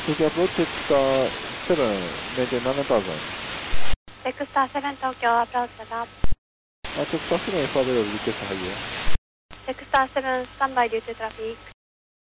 Pick up road Texstar 7, maintain 9000. Texstar 7 Tokyo, approach set up. Texstar 7, further request higher. Texstar 7, standby due to traffic.